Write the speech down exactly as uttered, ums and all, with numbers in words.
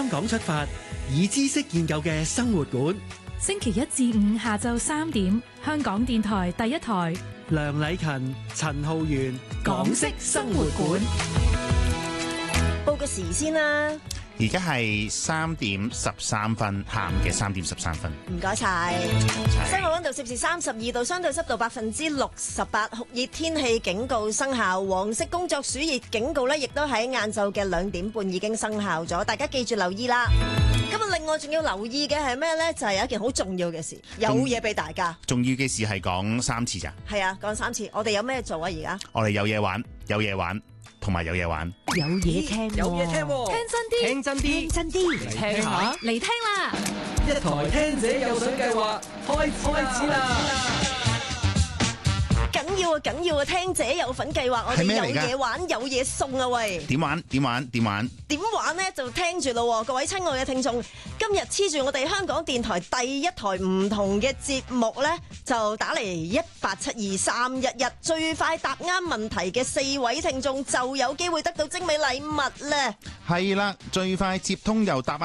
香港出發，以知識建構嘅生活館。 星期一至五下晝三點，香港電台第一台。 梁禮勤、陳浩源，港式生活館。 報個時先啦。 而家係三點十三分，下午嘅三點十三分。 唔該晒。室外溫度攝氏三十二度，相對濕度百分之六十八，酷熱天氣警告生效，黃色工作暑熱警告咧，亦都喺晏晝嘅兩點半已經生效咗，大家記住留意啦。咁啊，另外仲要留意嘅係咩咧？就係、是、有一件好重要嘅事，有嘢俾大家。 重要嘅事係講三次咋？ 係啊，講三次。我哋有咩做啊？而家我哋有嘢玩，有嘢玩。同埋有嘢玩， 有嘢聽， 有嘢聽， 聽真啲， 聽真啲， 聽真啲， 嚟聽下， 嚟聽啦！ 一台聽者有獎計劃開開始啦！ 緊要啊，緊要啊！聽者有份計劃，我哋有嘢玩，有嘢送啊！喂， 點玩？點玩？點玩？ 點玩呢？就聽住咯，各位親愛嘅聽眾，今日黐住我哋香港電台第一台唔同嘅節目呢，就打嚟一八七二三一一，最快答啱問題嘅四位聽眾就有機會得到精美禮物咧。 係啦，最快接通又答啱